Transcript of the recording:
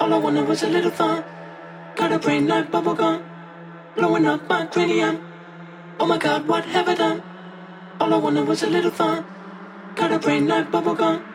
All I wanted was a little fun. Got a brain like bubblegum, blowing up my cranium. Oh my god, what have I done? All I wanted was a little fun. Got a brain like bubblegum,